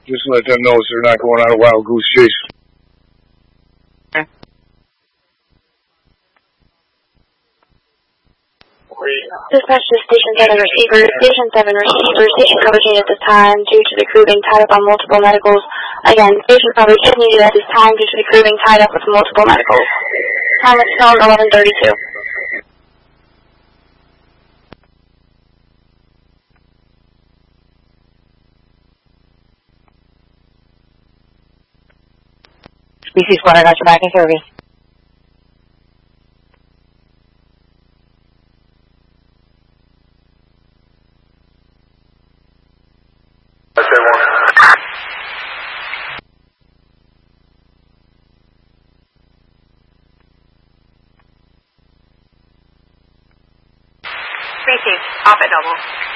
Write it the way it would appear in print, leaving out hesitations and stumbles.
Just let them know so they're not going on a wild goose chase. Dispatch to Station 7 receiver. Station 7 receiver. Station coverage needed at this time due to the crew being tied up on multiple medicals. Again, station coverage is needed at this time due to the crew being tied up with multiple medicals. Time is 11:32. BC Squad, I got your back in service. Received. Off at double.